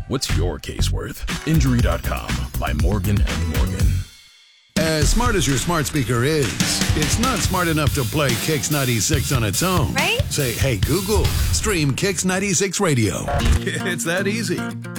What's your case worth? Injury.com by Morgan & Morgan. As smart as your smart speaker is, it's not smart enough to play Kix 96 on its own. Right? Say, hey, Google, stream Kix 96 Radio. It's that easy.